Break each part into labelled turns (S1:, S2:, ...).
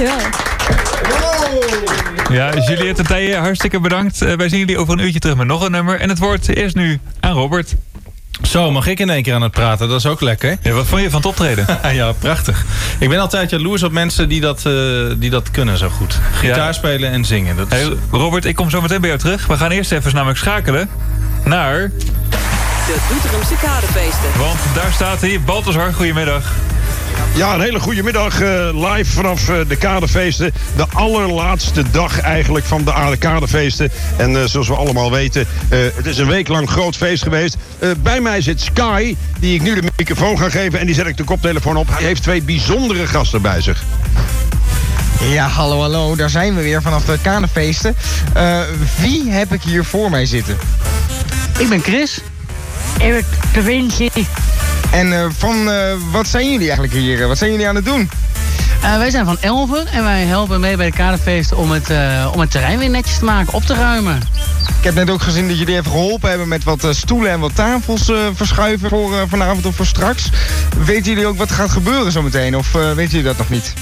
S1: Dankjewel.
S2: Ja, Juliette en Thije, hartstikke bedankt. Wij zien jullie over een uurtje terug met nog een nummer. En het woord is nu aan Robert.
S3: Zo, mag ik in één keer aan het praten? Dat is ook lekker.
S2: Ja, wat vond je van het optreden?
S3: Ja, prachtig. Ik ben altijd jaloers op mensen die dat kunnen zo goed. Gitaar spelen en zingen. Dat is...
S2: Hey, Robert, ik kom zo meteen bij jou terug. We gaan eerst even namelijk schakelen naar...
S4: De Doetinchemse Kadefeesten.
S2: Want daar staat hij. Balthazar, goedemiddag.
S5: Ja, een hele goede middag. Live vanaf de Kadefeesten. De allerlaatste dag eigenlijk van de Kadefeesten. En zoals we allemaal weten, het is een week lang groot feest geweest. Bij mij zit Sky, die ik nu de microfoon ga geven. En die zet ik de koptelefoon op. Hij heeft 2 bijzondere gasten bij zich.
S6: Ja, hallo, daar zijn we weer vanaf de Kadefeesten. Wie heb ik hier voor mij zitten?
S7: Ik ben Chris. Ik ben de Vinci.
S6: En wat zijn jullie eigenlijk hier? Wat zijn jullie aan het doen?
S7: Wij zijn van Elver en wij helpen mee bij de Kadefeesten om het terrein weer netjes te maken, op te ruimen.
S6: Ik heb net ook gezien dat jullie even geholpen hebben met wat stoelen en wat tafels verschuiven voor vanavond of voor straks. Weten jullie ook wat gaat gebeuren zometeen of weten jullie dat nog niet?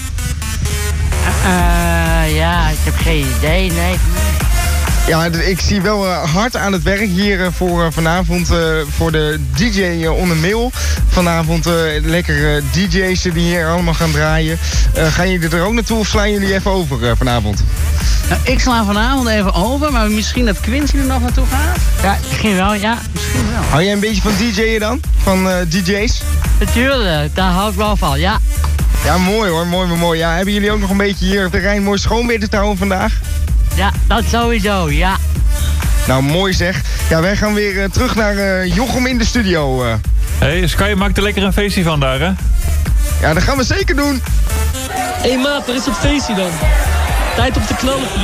S7: Ja, ik heb geen idee, nee.
S6: Ja, ik zie wel hard aan het werk hier voor vanavond voor de DJ on the Mail. Vanavond lekkere DJ's die hier allemaal gaan draaien. Gaan jullie er ook naartoe of slaan jullie even over vanavond?
S7: Nou, ik sla vanavond even over, maar misschien dat Quincy er nog naartoe gaat? Ja, misschien wel, ja. Misschien wel.
S6: Hou jij een beetje van DJ'en dan? Van DJ's?
S7: Natuurlijk, daar hou ik wel van, ja.
S6: Ja, mooi hoor, mooi. Ja, hebben jullie ook nog een beetje hier het terrein mooi schoon weten te houden vandaag?
S7: Ja, dat sowieso, ja.
S6: Nou, mooi zeg. Ja, wij gaan weer terug naar Jochem in de studio.
S2: Hey, Sky maakt er lekker een feestje van daar, hè?
S6: Ja, dat gaan we zeker doen.
S8: Hé maat, er is het feestje dan. Tijd om te knallen.